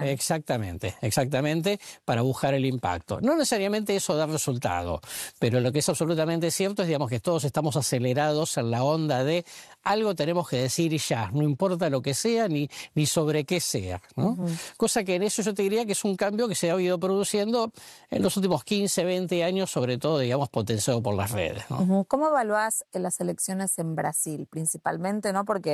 ganan. Exactamente, para buscar el impacto. No necesariamente eso da resultado, pero lo que es absolutamente cierto es, digamos, que todos estamos acelerados en la onda de algo tenemos que decir ya, no importa lo que sea ni sobre qué sea, ¿no? Cosa que en eso yo te diría que es un cambio que se ha ido produciendo en los últimos 15, 20 años, sobre todo, digamos, potenciado por las redes, ¿no? ¿Cómo evaluás las elecciones en Brasil, principalmente, ¿no? Porque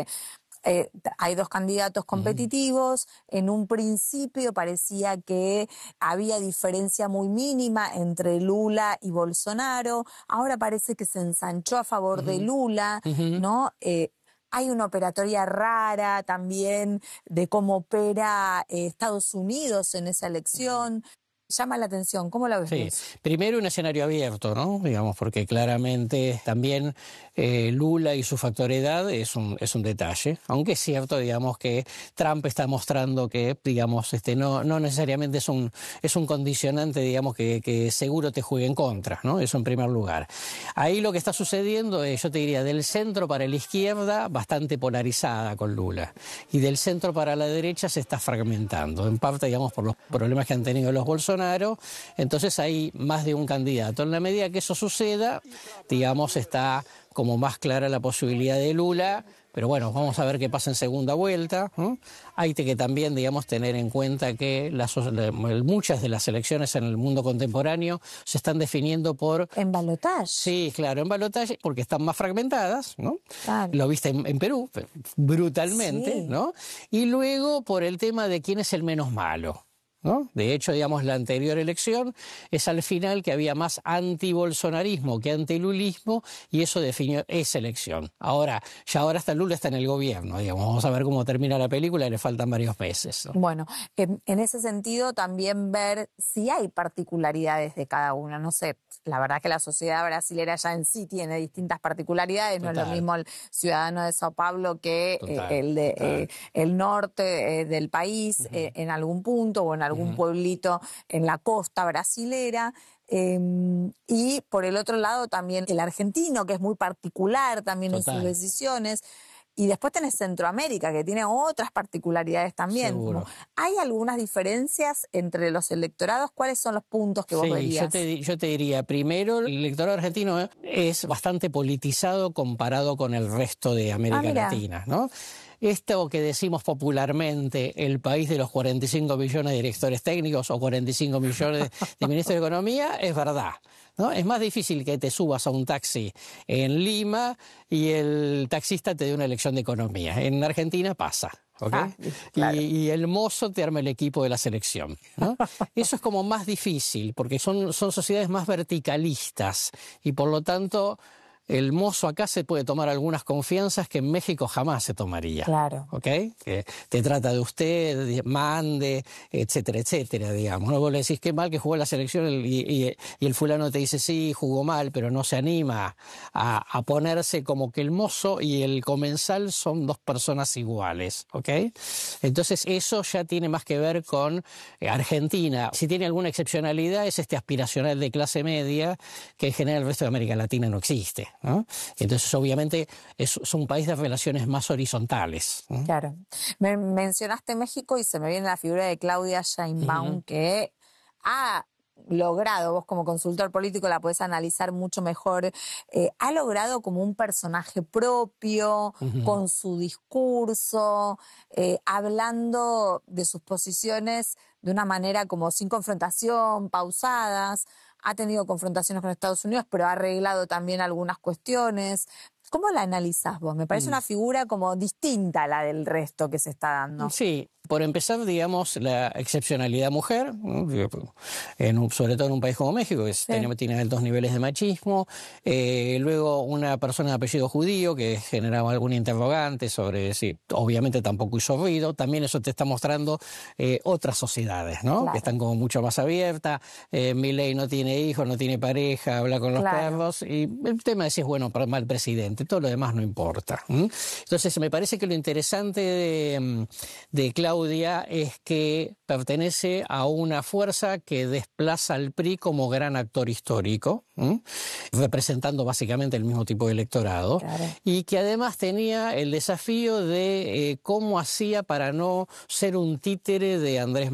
hay dos candidatos competitivos. En un principio parecía que había diferencia muy mínima entre Lula y Bolsonaro. Ahora parece que se ensanchó a favor de Lula, ¿no? Hay una operatoria rara también de cómo opera Estados Unidos en esa elección. Llama la atención. ¿Cómo la ves Sí, vos? primero un escenario abierto, ¿no? Digamos, porque claramente también Lula y su factor edad es un detalle, aunque es cierto, digamos, que Trump está mostrando que, digamos, no necesariamente es un condicionante, digamos, que seguro te juegue en contra, ¿no? Eso en primer lugar. Ahí lo que está sucediendo es, yo te diría, del centro para la izquierda, bastante polarizada con Lula, y del centro para la derecha se está fragmentando, en parte, digamos, por los problemas que han tenido los Bolsonaro. Entonces hay más de un candidato. En la medida que eso suceda, digamos, está como más clara la posibilidad de Lula, pero bueno, vamos a ver qué pasa en segunda vuelta, ¿no? Hay que también, digamos, tener en cuenta que muchas de las elecciones en el mundo contemporáneo se están definiendo por... ¿En balotaje? Sí, claro, en balotaje, porque están más fragmentadas, ¿no? Claro. Lo viste en Perú, brutalmente, Sí. ¿no? Y luego por el tema de quién es el menos malo, ¿no? De hecho, digamos, la anterior elección es al final que había más antibolsonarismo que antilulismo y eso definió esa elección. Ahora hasta Lula está en el gobierno, digamos, vamos a ver cómo termina la película y le faltan varios meses, ¿no? Bueno, en ese sentido también ver si hay particularidades de cada uno. No sé, la verdad que la sociedad brasilera ya en sí tiene distintas particularidades. Total. No es lo mismo el ciudadano de Sao Paulo que el norte del país en algún punto o en algún pueblito en la costa brasilera. Y por el otro lado también el argentino, que es muy particular también en sus decisiones. Y después tenés Centroamérica, que tiene otras particularidades también. Seguro. ¿Hay algunas diferencias entre los electorados? ¿Cuáles son los puntos que vos verías? Yo te diría, primero, el electorado argentino es bastante politizado comparado con el resto de América Latina, ¿no? Esto que decimos popularmente, el país de los 45 millones de directores técnicos o 45 millones de ministros de Economía, es verdad, ¿no? Es más difícil que te subas a un taxi en Lima y el taxista te dé una lección de economía. En Argentina pasa. ¿Okay? Claro. Y el mozo te arma el equipo de la selección, ¿no? Eso es como más difícil porque son sociedades más verticalistas y por lo tanto el mozo acá se puede tomar algunas confianzas que en México jamás se tomaría. Claro. ¿Ok? Que te trata de usted, mande, etcétera, etcétera, digamos. No vos le decís qué mal que jugó la selección y el fulano te dice sí, jugó mal, pero no se anima a ponerse como que el mozo y el comensal son dos personas iguales. ¿Ok? Entonces eso ya tiene más que ver con Argentina. Si tiene alguna excepcionalidad es este aspiracional de media que en general el resto de América Latina no existe, ¿no? Entonces, obviamente, es un país de relaciones más horizontales, ¿no? Claro. Me mencionaste México y se me viene la figura de Claudia Sheinbaum, que ha logrado, vos como consultor político la podés analizar mucho mejor, ha logrado como un personaje propio, con su discurso, hablando de sus posiciones de una manera como sin confrontación, pausadas. Ha tenido confrontaciones con Estados Unidos, pero ha arreglado también algunas cuestiones. ¿Cómo la analizás vos? Me parece una figura como distinta a la del resto que se está dando. Sí, por empezar, digamos, la excepcionalidad mujer, ¿no? Sobre todo en un país como México, que tiene altos niveles de machismo. Luego una persona de apellido judío que generaba algún interrogante sobre si obviamente tampoco hizo ruido. También eso te está mostrando otras sociedades, ¿no? Claro. Que están como mucho más abiertas. Milei no tiene hijos, no tiene pareja, habla con los perros. Y el tema de si es bueno o mal presidente, todo lo demás no importa. Entonces me parece que lo interesante de Claudia es que pertenece a una fuerza que desplaza al PRI como gran actor histórico, representando básicamente el mismo tipo de electorado, y que además tenía el desafío de cómo hacía para no ser un títere de Andrés